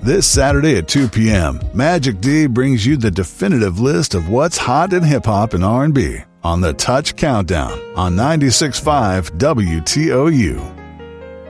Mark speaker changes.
Speaker 1: This Saturday at 2 p.m., Magic D brings you the definitive list of what's hot in hip-hop and R&B on the Touch Countdown on 96.5 WTOU.